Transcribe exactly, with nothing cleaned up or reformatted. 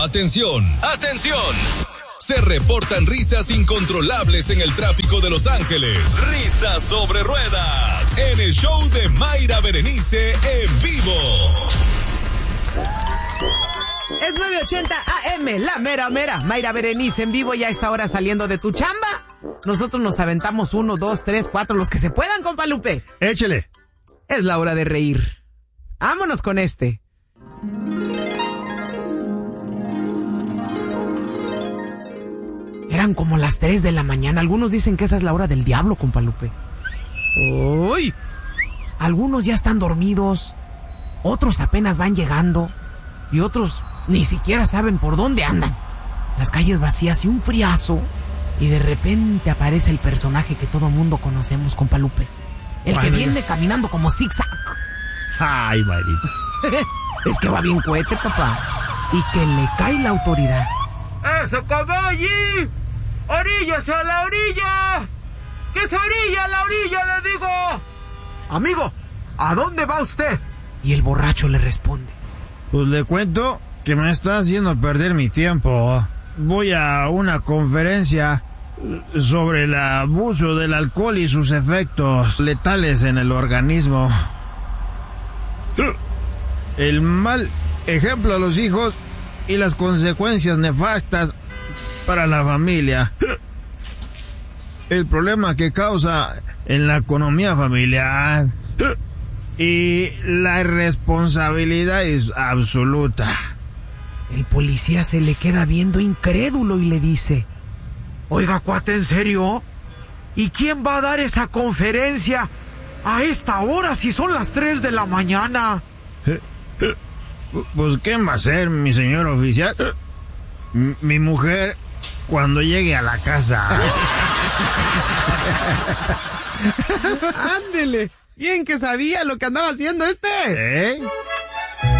¡Atención! ¡Atención! Se reportan risas incontrolables en el tráfico de Los Ángeles. Risas sobre ruedas. En el show de Mayra Berenice en vivo. Es nueve ochenta A M, la mera mera. Mayra Berenice en vivo, ya a esta hora saliendo de tu chamba. Nosotros nos aventamos uno, dos, tres, cuatro, los que se puedan, compa Lupe. Échele. Es la hora de reír. Vámonos con este. Eran como las tres de la mañana. Algunos dicen que esa es la hora del diablo, compa Lupe. ¡Uy! Algunos ya están dormidos. Otros apenas van llegando. Y otros ni siquiera saben por dónde andan. Las calles vacías y un friazo. Y de repente aparece el personaje que todo mundo conocemos, compa Lupe. El que Bueno, viene caminando como zigzag. Ay, Mayrita. Es que va bien cohete, papá. Y que le cae la autoridad. ¡Eso, caballi! ¡Oríllase a la orilla! ¡Que se orilla a la orilla, le digo! Amigo, ¿a dónde va usted? Y el borracho le responde. Pues le cuento que me está haciendo perder mi tiempo. Voy a una conferencia sobre el abuso del alcohol y sus efectos letales en el organismo. El mal ejemplo a los hijos y las consecuencias nefastas para la familia. El problema que causa en la economía familiar. Y la irresponsabilidad es absoluta. El policía se le queda viendo incrédulo y le dice: Oiga, cuate, ¿en serio? ¿Y quién va a dar esa conferencia a esta hora si son las tres de la mañana? Pues, ¿quién va a ser, mi señor oficial? Mi mujer, cuando llegue a la casa. Ándele. Bien que sabía lo que andaba haciendo este. ¿Eh?